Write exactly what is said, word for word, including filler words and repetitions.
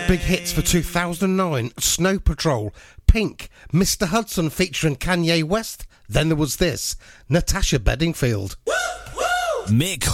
big hits for two thousand nine: Snow Patrol, Pink, Mister Hudson featuring Kanye West. Then there was this, Natasha Bedingfield. Mick